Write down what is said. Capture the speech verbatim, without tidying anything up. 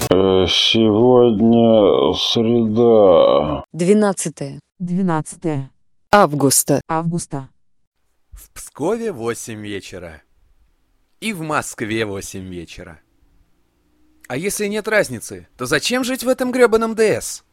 Э, Сегодня среда. Двенадцатое Двенадцатое августа. августа. В Пскове восемь вечера. И в Москве восемь вечера. А если нет разницы, то зачем жить в этом грёбаном ДС?